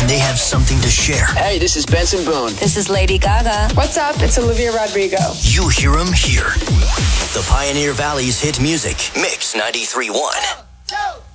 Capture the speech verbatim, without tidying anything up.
and they have something to share. Hey, this is Benson Boone. This is Lady Gaga. What's up? It's Olivia Rodrigo. You hear them here. The Pioneer Valley's hit music, Mix ninety-three point one.